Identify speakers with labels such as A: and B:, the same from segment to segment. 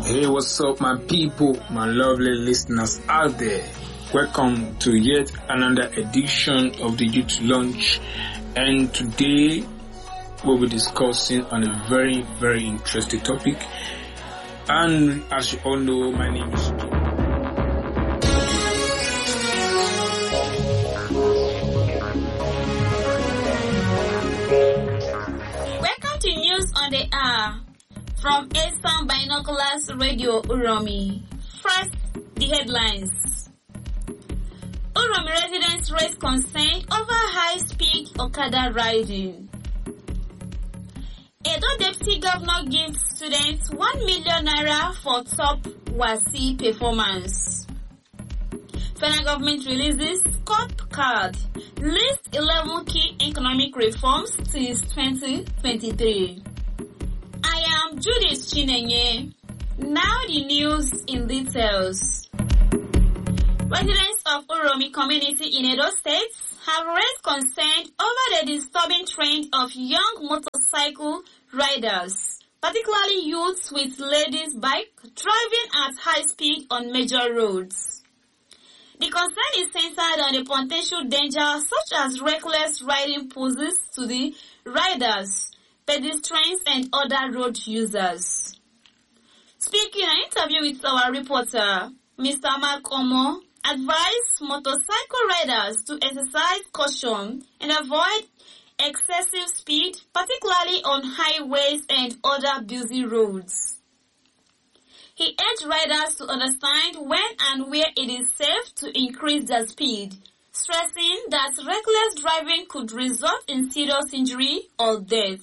A: Hey, what's up, my people, my lovely listeners out there? Welcome to yet another edition of the Youth Lunch, and today we'll be discussing on a very, very interesting topic. And as you all know, my name is
B: Welcome to News on the Hour from Eastern Binoculars Radio Uromi. First, the headlines. Uromi residents raise concern over high-speed Okada riding. Edo Deputy Governor gives students 1 million naira for top WASSCE performance. Federal government releases scorecard, lists 11 key economic reforms since 2023. I am Judith Chinenye. Now the news in details. Residents of Uromi community in Edo State have raised concern over the disturbing trend of young motorcycle riders, particularly youths with ladies' bike driving at high speed on major roads. The concern is centered on the potential danger such as reckless riding poses to the riders, pedestrians and other road users. Speaking in an interview with our reporter, Mr. Mark Omo advised motorcycle riders to exercise caution and avoid excessive speed, particularly on highways and other busy roads. He urged riders to understand when and where it is safe to increase their speed, stressing that reckless driving could result in serious injury or death.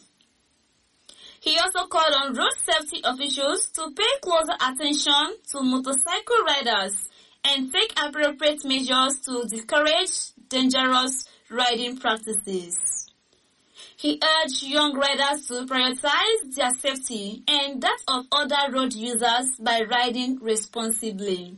B: He also called on road safety officials to pay closer attention to motorcycle riders and take appropriate measures to discourage dangerous riding practices. He urged young riders to prioritize their safety and that of other road users by riding responsibly.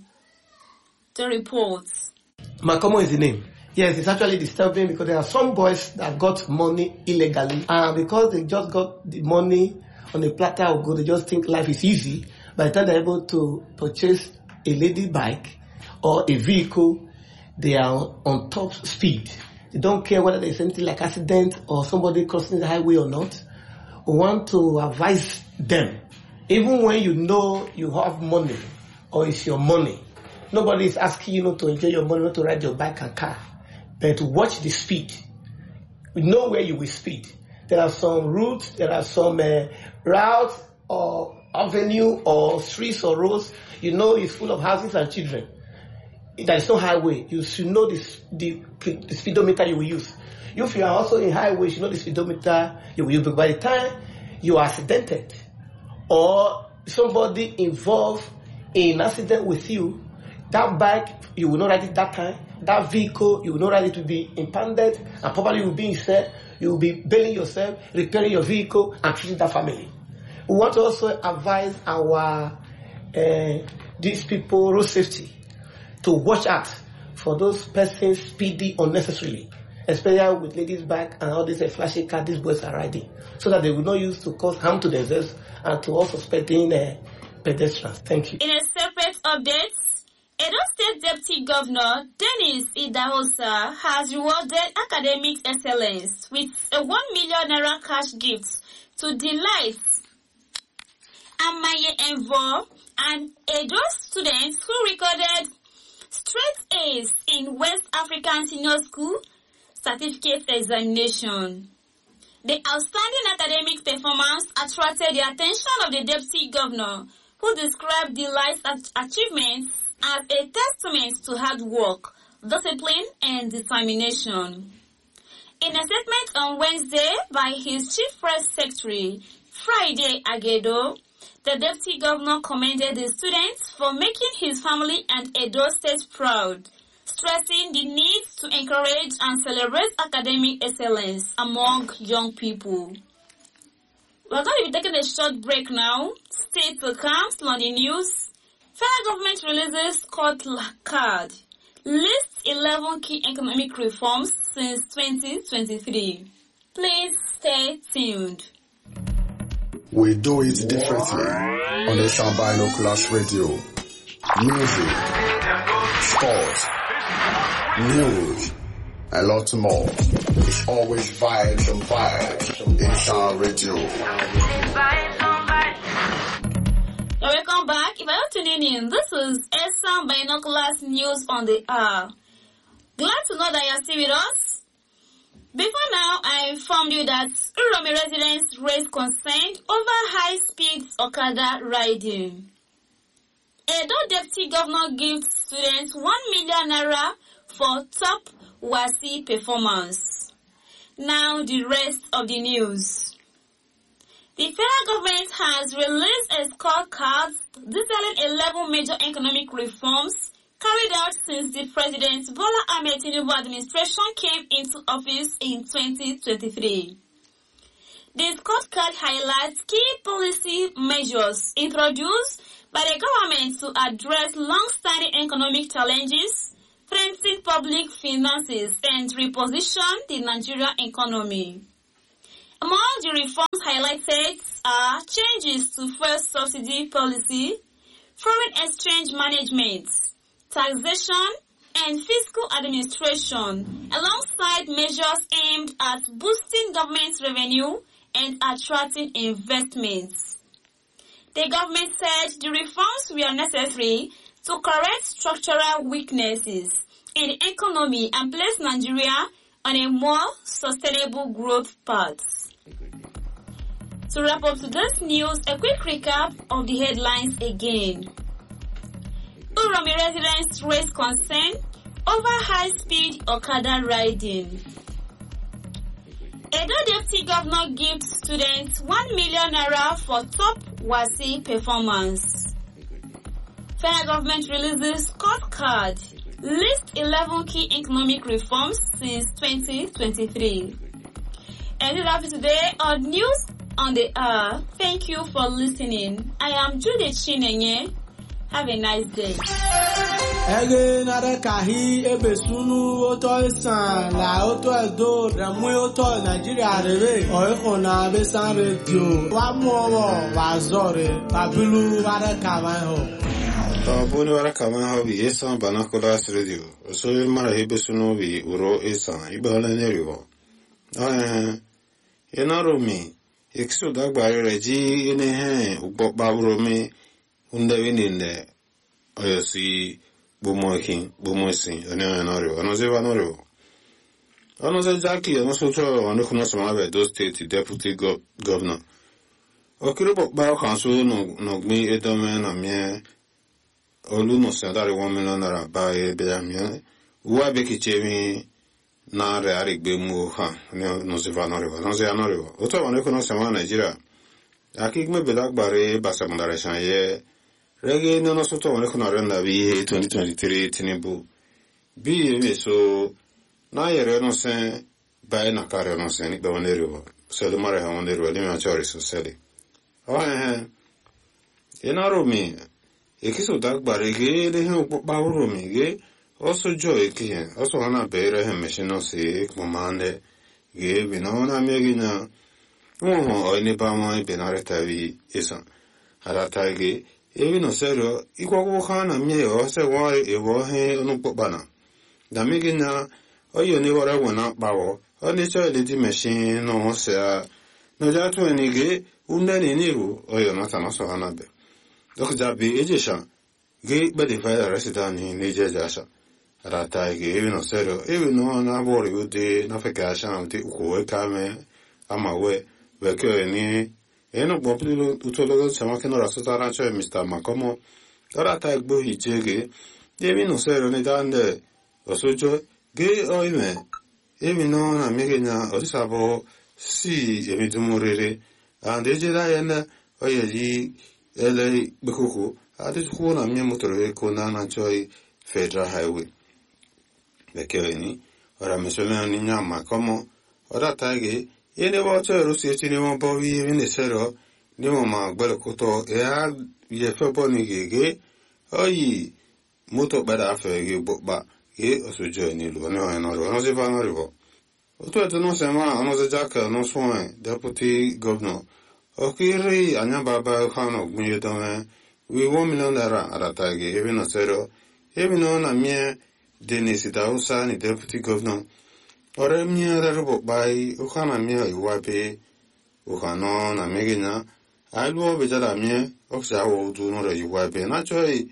B: The report.
C: Makomo is the name. Yes, it's actually disturbing because there are some boys that got money illegally, and because they just got the money on a platter of gold, they just think life is easy. By the time they're able to purchase a lady bike or a vehicle, they are on top speed. They don't care whether there's anything like accident or somebody crossing the highway or not. We want to advise them, even when you know you have money or it's your money, nobody is asking you not to enjoy your money, not to ride your bike and car, but to watch the speed. We know where you will speed. There are some routes, there are some routes or avenue or streets or roads, you know it's full of houses and children. There is no highway. You should know the speedometer you will use. If you are also in highway, you should know the speedometer you will use. But by the time you are accidented or somebody involved in an accident with you, that bike, you will not ride it that time. That vehicle, you will not ride it to be impounded, and probably you will be instead, you will be bailing yourself, repairing your vehicle, and treating that family. We want to also advise our these people, road safety, to watch out for those persons speeding unnecessarily, especially with ladies' bike and all these flashy cars these boys are riding, so that they will not use to cause harm to themselves and to also suspecting pedestrians. Thank you.
B: In a separate update, Edo State Deputy Governor Dennis Idahosa has rewarded academic excellence with a 1 million naira cash gift to Delight Amaye Envo and Edo students who recorded straight A's in West African Senior School certificate examination. The outstanding academic performance attracted the attention of the Deputy Governor, who described Delight's achievements as a testament to hard work, discipline, and determination. In a statement on Wednesday by his Chief Press Secretary, Friday Agedo, the Deputy Governor commended the students for making his family and Edo State proud, stressing the need to encourage and celebrate academic excellence among young people. We're going to be taking a short break now. Stay to come on the news. Federal government releases scorecard, lists 11 key economic reforms since 2023. Please stay tuned.
D: We do it differently on Asian Binoculars Radio. Music, sports, news, a lot more. It's always vibes and vibes. Asian Radio.
B: Welcome back. If you're tuning in, this is Asian Binoculars News on the Hour. Glad to know that you're still with us. Before now, I informed you that Uromi residents raised concern over high-speed Okada riding. Edo Deputy Governor gives students 1 million naira for top WASSCE performance. Now the rest of the news. The federal government has released a scorecard detailing 11 major economic reforms carried out since the President Bola Ahmed Tinubu administration came into office in 2023. The scorecard highlights key policy measures introduced by the government to address long-standing economic challenges, strengthen public finances, and reposition the Nigerian economy. Among the reforms highlighted are changes to fuel subsidy policy, foreign exchange management, taxation, and fiscal administration, alongside measures aimed at boosting government revenue and attracting investments. The government said the reforms were necessary to correct structural weaknesses in the economy and place Nigeria on a more sustainable growth path. To wrap up today's news, a quick recap of the headlines again. Uromi residents raised concern over high-speed Okada riding. Edo Deputy Governor gives students 1 million naira for top WASSCE performance. Federal government releases scorecard, lists 11 key economic reforms since 2023. And that's it today on News on the Hour. Thank you for listening. I am Judith Chinenye. Have a nice day.
E: Ege nare kahi ebesunu oto isan la oto edo remu oto Nigeria rebe oiko na besan radio wa muowo wa zore babilu ware kaman ho
F: Boni wara kama ha bi Asian Binoculars Radio so mara ebesunu bi uro isan ibala neriwo Yenarumi ekso dagbare reji ene he ugbo bawromi undewe ninde oyosi bumoisin onoriwo onozewa noriwo onoze jaki onosocho onokuno samabe do state deputy governor okirobo bawo kanso no gmi edome na mie olu no sadari 1 million naira ba ebe amie uwa bekichemi na reari gbemu ha no zewa noriwo oto onokuno sama Nigeria akigme bedagbare basamandare shanye Rege no soto one kuna renda bi 2023 Tinubu bi emeso na yere no sen ba na kare no sen ni ba nero so le mare ha nero le ma chori so sele enaro mi ekiso dagbare ge le he ba woro mi ge oso jo ekihe oso hana bere he machine se komande ge bi no na me gi na o ni ba mo bi na reta bi esa ara tage Evi no serio, ikwago kana mie o se wa ewo he onu popana. Da migi na oyo ni wara wona bawo. Oni so le di machine no se no ja to ni ge unde ni niru oyo no ta no so hanabe. Dok ja bi ejesha ge be de fa resident ni je jasha. Ara ta ge evi no serio, evi no na bori ude na fe ka sha uti ko e kame ama we be ko ni Eno bopilo utologo chamakeno rasotara cho Mr. Makomo ora ta egbo hijege Emi no sero ne dande osojo ge oime emi no na megena osabo si emi dumurere ande jeda yana oyeji ele bekuku ade ko na mi motore ko na choi federal highway bekeni ora mesona ni nyama como ora tage Yene wacho rusi etini mo bovi yene sero ni mo ma gbele koto ya ye febo ni gege oyi moto bada afe ge bokba ge osojo ni lo ni o no ro no se va no ro oto eto no se ma ono se jaka no soe deputy governor okiri anya baba khano gmunye tome we 1 million naira aratage even no zero even no na mie Denis Dausa ni deputy governor ore mie rebo bai ukhana mie iwape ukhano na megina alwo bejara mie oksa wo du no re iwape na choi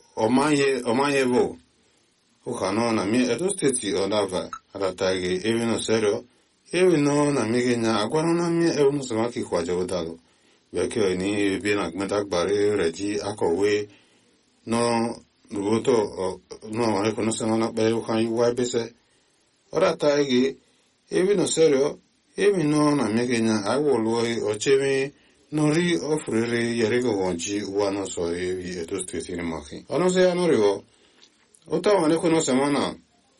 F: omaye vo ukhano na mie Edo State onava aratage even no zero even no na megina agwano na mie e unu samaki kwa jodalo weke ni bina gmetak bare reji akowe no Ruto no reconoscendo na bel kan UIB se ora taigi evi no serio evi no na megenya awoloi ochemi no ri offrire yerego gonji uano so evi Edo State ni maki ono se anorigo ota wane conoscemo na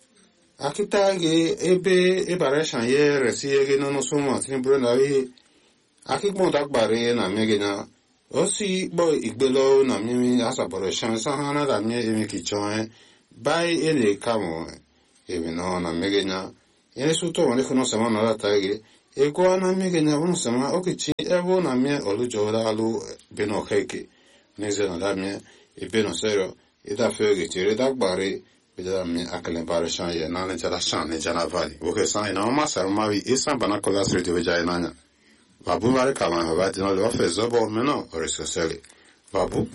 F: akitagi ebe ebareshan ye resiege no somo tin brenda wi akikmo dagbare na megenya Osi boy igbelo na mimi asaboro shansa hana da mi emi kichon bai ele kamo ebi no na megenya ene suto wani kono sama na la tagi ego na megenya wono sama okichi evo na mi olujo da alu beno keke neze na da mi e beno sero e da fege tire da gbare be da mi akelen bare shan ye na le jara shan ne jara vali oke san na ma sa ma wi isan bana kola sre de veja nanya Babu mare kama habati no le ofe zobo meno orisoseli. Babu.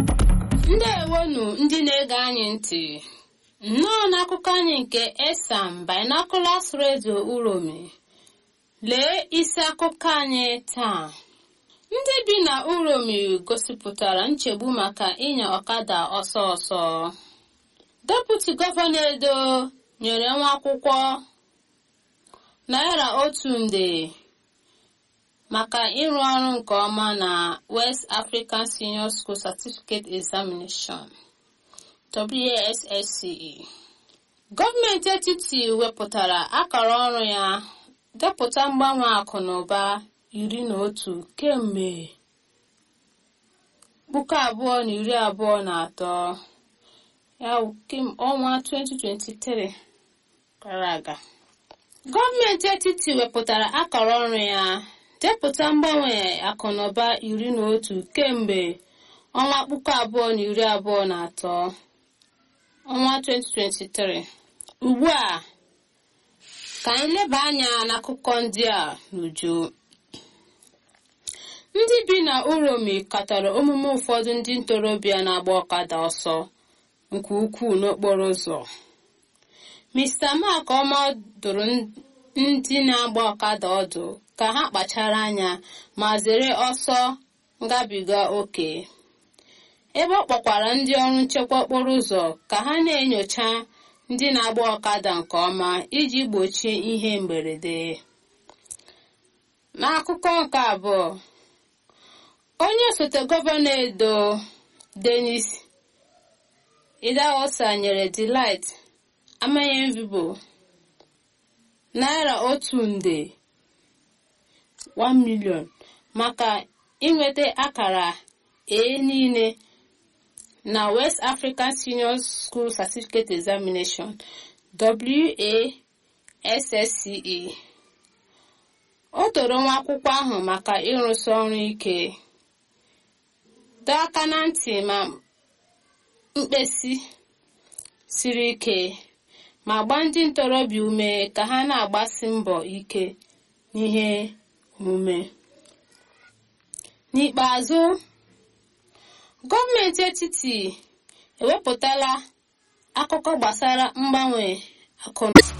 B: Ndewonu ndị na-ege anyị ntị. Nnọọ n'akụkọ anyị nke Esam Binoculars Radio Uromi. Lee isi akụkọ anyị taa. Ndị bi na Uromi gosipụtara nchegbu maka ịnya ọkada ọsọ ọsọ. Deputy Governor Edo nyere nwa akwụkwọ naira 1,000,000 maka ịrụ ọrụ nke ọma na West African Senior School Certificate Examination WASSCE. Gọọmenti etiti wepụtara akara ọrụ ya depụta mgbanwe akụ na ụba 11 kemgbe 2023 ya ọnwa 2023 gara aga. Gọọmenti etiti wepụtara akara ọrụ ya depụta mgbanwe akụnụba 11 kemgbe ọnwa 2023 ọnwa 2023. Ugbu a ka anyị leba anya n'akụkọ ndị a n'uju. Ndị bi na Uromi katọrọ omume ụfọdụ ndị ntorobịa na-agba ọkada ọsọ nke ukwuu n'okporo ụzọ. Mr. Mark Ọma dụrụ ndị na-agba ọkada ọdụ ka ha kpachara anya ma zere ọsọ ngabiga oke. Ebe ọ kpọkwara ndị ọrụ nchekwa okporo ụzọ ka ha na-enyocha ndị na-agba ọkada nke ọma iji gbochie ihe mberede. N'akụkọ nke abụọ, onye osote gọvanọ Edo Denis Idahosa nyere Delight Amayemvibo naira 1 million maka inweta akara A niile na West African Senior School Certificate Examination WASSCE. O toro nwa akwụkwọ ahụ maka ịrụsi ọrụ ike, dọọ aka na ntị ma mkpesi siri ike, ma gbaa ndị ntorobịa ume ka ha na-agbasi mbọ ike n'ihe omume. N'ikpeazụ, gọọmenti etiti ewepụtala akụkọ gbasara mgbanwe akụ